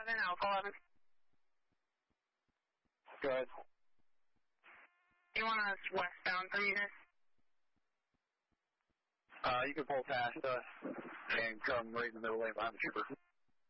7 Alpha 11. Go ahead. You want us westbound from you guys? You can pull past us and come right in the middle lane behind the trooper.